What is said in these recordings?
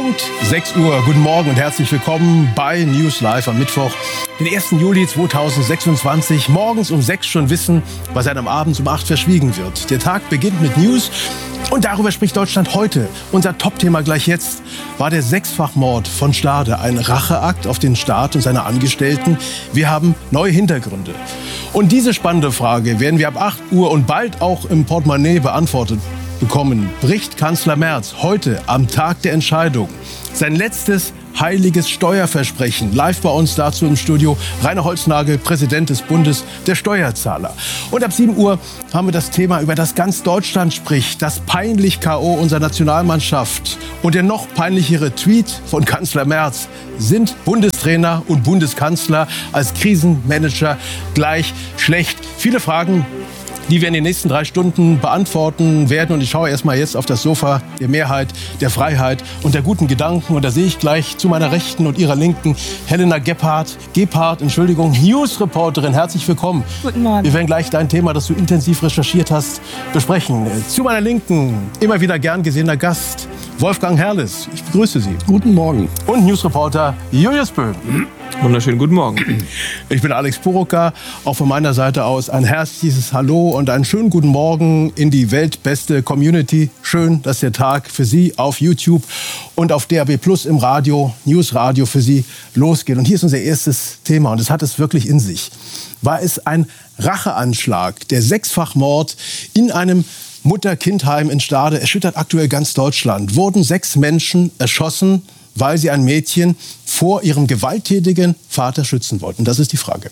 Punkt 6 Uhr. Guten Morgen und herzlich willkommen bei News Live am Mittwoch, den 1. Juli 2026. Morgens um 6 schon wissen, was einem abends um 8 verschwiegen wird. Der Tag beginnt mit News und darüber spricht Deutschland heute. Unser Topthema gleich jetzt war der Sechsfachmord von Stade. Ein Racheakt auf den Staat und seine Angestellten. Wir haben neue Hintergründe. Und diese spannende Frage werden wir ab 8 Uhr und bald auch im Portemonnaie beantwortet bekommen. Bricht Kanzler Merz heute am Tag der Entscheidung sein letztes heiliges Steuerversprechen? Live bei uns dazu im Studio Rainer Holznagel, Präsident des Bundes der Steuerzahler. Und ab 7 Uhr haben wir das Thema, über das ganz Deutschland spricht. Das peinlich K.O. unserer Nationalmannschaft. Und der noch peinlichere Tweet von Kanzler Merz. Sind Bundestrainer und Bundeskanzler als Krisenmanager gleich schlecht? Viele Fragen, die wir in den nächsten 3 Stunden beantworten werden. Und ich schaue erstmal jetzt auf das Sofa der Mehrheit, der Freiheit und der guten Gedanken. Und da sehe ich gleich zu meiner Rechten und Ihrer Linken Helena Gebhardt, News-Reporterin. Herzlich willkommen. Guten Morgen. Wir werden gleich dein Thema, das du intensiv recherchiert hast, besprechen. Zu meiner Linken, immer wieder gern gesehener Gast, Wolfgang Herrles. Ich begrüße Sie. Guten Morgen. Und Newsreporter Julius Böhm. Wunderschönen guten Morgen. Ich bin Alex Purucker. Auch von meiner Seite aus ein herzliches Hallo und einen schönen guten Morgen in die weltbeste Community. Schön, dass der Tag für Sie auf YouTube und auf DAB+ im Radio, Newsradio für Sie losgeht. Und hier ist unser erstes Thema und es hat es wirklich in sich. War es ein Racheanschlag, der Sechsfachmord in einem Mutter-Kind-Heim in Stade, erschüttert aktuell ganz Deutschland. Wurden 6 Menschen erschossen, weil sie ein Mädchen vor ihrem gewalttätigen Vater schützen wollten? Das ist die Frage.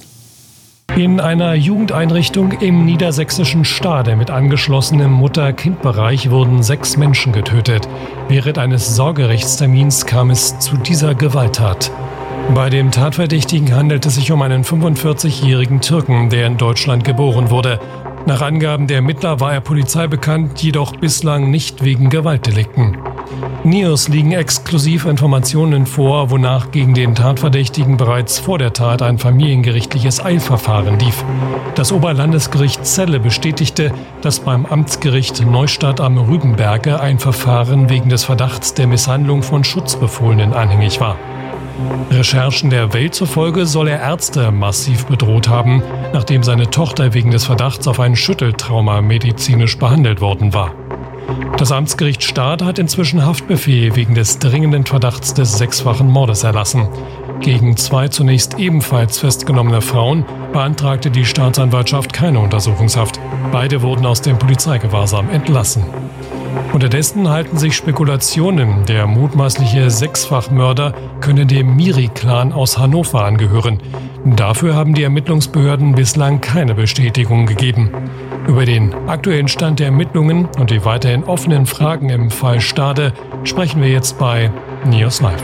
In einer Jugendeinrichtung im niedersächsischen Stade mit angeschlossenem Mutter-Kind-Bereich wurden 6 Menschen getötet. Während eines Sorgerechtstermins kam es zu dieser Gewalttat. Bei dem Tatverdächtigen handelt es sich um einen 45-jährigen Türken, der in Deutschland geboren wurde. Nach Angaben der Ermittler war er Polizei bekannt, jedoch bislang nicht wegen Gewaltdelikten. NIOS liegen exklusiv Informationen vor, wonach gegen den Tatverdächtigen bereits vor der Tat ein familiengerichtliches Eilverfahren lief. Das Oberlandesgericht Celle bestätigte, dass beim Amtsgericht Neustadt am Rübenberge ein Verfahren wegen des Verdachts der Misshandlung von Schutzbefohlenen anhängig war. Recherchen der Welt zufolge soll er Ärzte massiv bedroht haben, nachdem seine Tochter wegen des Verdachts auf ein Schütteltrauma medizinisch behandelt worden war. Das Amtsgericht Stade hat inzwischen Haftbefehl wegen des dringenden Verdachts des 6-fachen Mordes erlassen. Gegen 2 zunächst ebenfalls festgenommene Frauen beantragte die Staatsanwaltschaft keine Untersuchungshaft. Beide wurden aus dem Polizeigewahrsam entlassen. Unterdessen halten sich Spekulationen, der mutmaßliche 6-Fachmörder könne dem Miri-Clan aus Hannover angehören. Dafür haben die Ermittlungsbehörden bislang keine Bestätigung gegeben. Über den aktuellen Stand der Ermittlungen und die weiterhin offenen Fragen im Fall Stade sprechen wir jetzt bei News Live.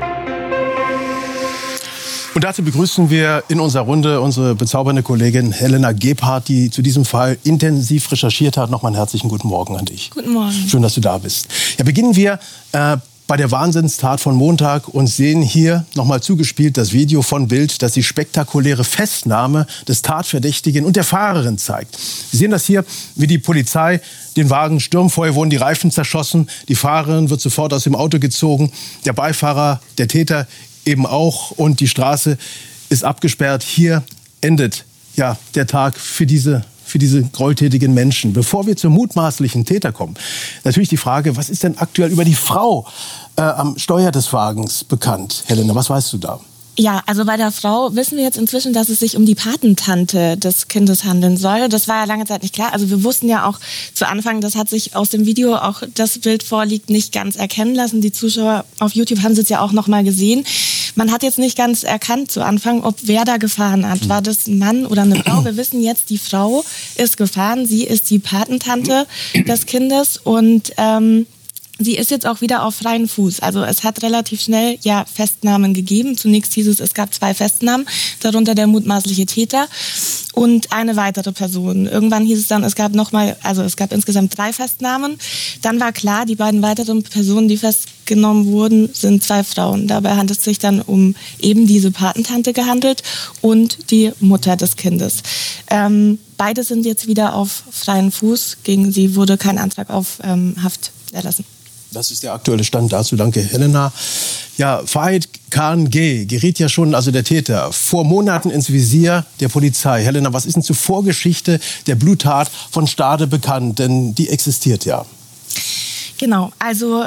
Und dazu begrüßen wir in unserer Runde unsere bezaubernde Kollegin Helena Gebhardt, die zu diesem Fall intensiv recherchiert hat. Nochmal einen herzlichen guten Morgen an dich. Guten Morgen. Schön, dass du da bist. Ja, beginnen wir bei der Wahnsinnstat von Montag und sehen hier nochmal zugespielt das Video von Bild, das die spektakuläre Festnahme des Tatverdächtigen und der Fahrerin zeigt. Wir sehen das hier, wie die Polizei den Wagen stürmt. Vorher wurden die Reifen zerschossen. Die Fahrerin wird sofort aus dem Auto gezogen. Der Beifahrer, der Täter eben auch. Und die Straße ist abgesperrt. Hier endet ja der Tag für diese gräueltätigen Menschen. Bevor wir zum mutmaßlichen Täter kommen, natürlich die Frage, was ist denn aktuell über die Frau am Steuer des Wagens bekannt? Helena, was weißt du da? Ja, also bei der Frau wissen wir jetzt inzwischen, dass es sich um die Patentante des Kindes handeln soll. Das war ja lange Zeit nicht klar. Also wir wussten ja auch zu Anfang, das hat sich aus dem Video, auch das Bild vorliegt, nicht ganz erkennen lassen. Die Zuschauer auf YouTube haben es jetzt ja auch noch mal gesehen. Man hat jetzt nicht ganz erkannt zu Anfang, ob wer da gefahren hat. War das ein Mann oder eine Frau? Wir wissen jetzt, die Frau ist gefahren. Sie ist die Patentante des Kindes und sie ist jetzt auch wieder auf freien Fuß. Also es hat relativ schnell ja Festnahmen gegeben. Zunächst hieß es gab 2 Festnahmen, darunter der mutmaßliche Täter und eine weitere Person. Irgendwann hieß es dann, es gab insgesamt 3 Festnahmen. Dann war klar, die beiden weiteren Personen, die festgenommen wurden, sind 2 Frauen. Dabei handelt es sich dann um eben diese Patentante gehandelt und die Mutter des Kindes. Beide sind jetzt wieder auf freien Fuß. Gegen sie wurde kein Antrag auf Haft erlassen. Das ist der aktuelle Stand dazu. Danke, Helena. Ja, Fahid Khan G. geriet ja schon, also der Täter, vor Monaten ins Visier der Polizei. Helena, was ist denn zur Vorgeschichte der Bluttat von Stade bekannt? Denn die existiert ja. Genau, also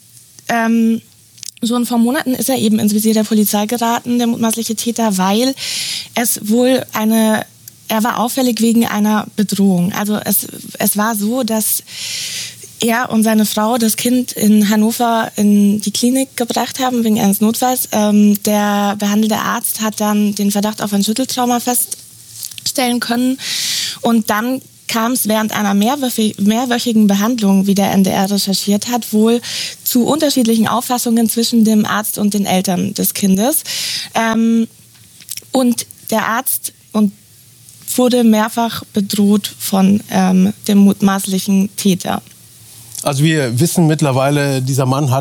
schon vor Monaten ist er eben ins Visier der Polizei geraten, der mutmaßliche Täter, weil es wohl er war auffällig wegen einer Bedrohung. Also es war so, dass er und seine Frau das Kind in Hannover in die Klinik gebracht haben wegen eines Notfalls. Der behandelte Arzt hat dann den Verdacht auf ein Schütteltrauma feststellen können. Und dann kam es während einer mehrwöchigen Behandlung, wie der NDR recherchiert hat, wohl zu unterschiedlichen Auffassungen zwischen dem Arzt und den Eltern des Kindes. Und der Arzt wurde mehrfach bedroht von dem mutmaßlichen Täter. Also wir wissen mittlerweile, dieser Mann hat